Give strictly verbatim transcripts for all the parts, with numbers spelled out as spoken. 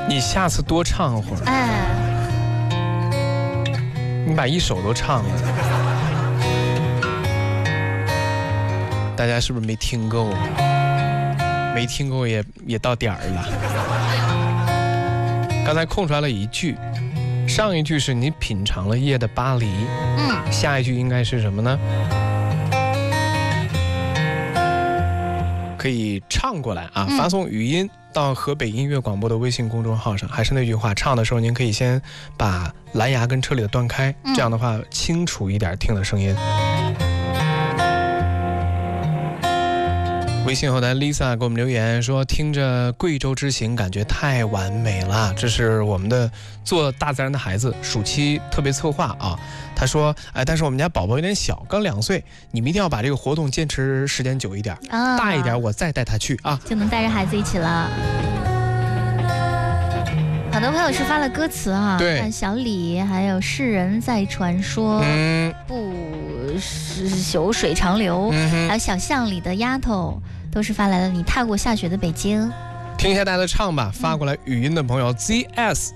你下次多唱会儿。 哎， 你把一首都唱了，大家是不是没听够？没听够也也到点儿了。刚才空出来了一句，上一句是你品尝了夜的巴黎， 嗯， 下一句应该是什么呢？可以唱过来啊， 嗯、 发送语音到河北音乐广播的微信公众号上。还是那句话，唱的时候您可以先把蓝牙跟车里的断开， 嗯、 这样的话清楚一点听的声音。微信后台 Lisa 给我们留言说，听着贵州之行感觉太完美了，这是我们的做大自然的孩子暑期特别策划啊。他说，哎，但是我们家宝宝有点小，刚两岁，你们一定要把这个活动坚持时间久一点，啊、大一点我再带他去啊， 就能带着孩子一起了。很多朋友是发了歌词哈、啊， 对， 小李还有世人在传说，嗯，不朽水长流，嗯、还有小巷里的丫头，都是发来了你踏过下雪的北京。 听一下大家的唱吧，发过来语音的朋友 Z S。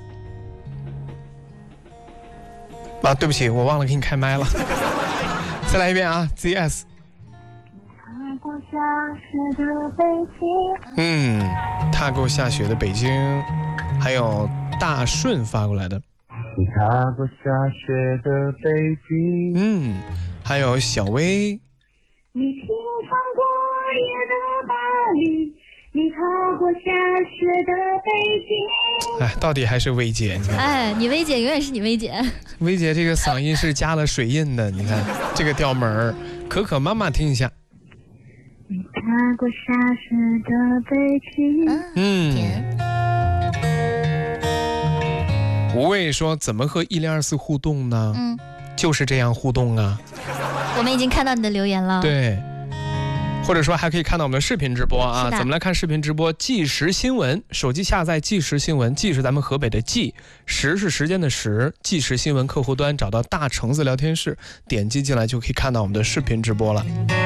啊，对不起，我忘了给你开麦了。再来一遍啊 ，Z S。 踏过下雪的北京。 嗯，踏过下雪的北京，还有大顺发过来的。 你踏过下雪的北京。 嗯，还有小薇。 你品尝过夜的巴黎。你踏过下雪的北京。 哎，到底还是薇姐，你看。 哎，你薇姐永远是你薇姐。 薇姐这个嗓音是加了水印的，你看这个调门儿。可可妈妈听一下。 你踏过下雪的北京。 嗯。无畏说怎么和一零二四互动呢？嗯，就是这样互动啊。 我们已经看到你的留言了。 对。或者说还可以看到我们的视频直播啊，怎么来看视频直播？即时新闻，手机下载即时新闻，即是咱们河北的即，时是时间的时，即时新闻客户端找到大橙子聊天室，点击进来就可以看到我们的视频直播了。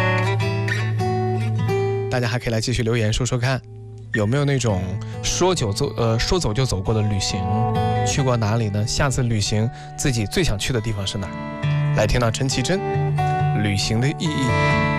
大家还可以来继续留言说说看，有没有那种说走走呃说走就走过的旅行，去过哪里呢？下次旅行自己最想去的地方是哪儿？来听到陈绮贞《旅行的意义》。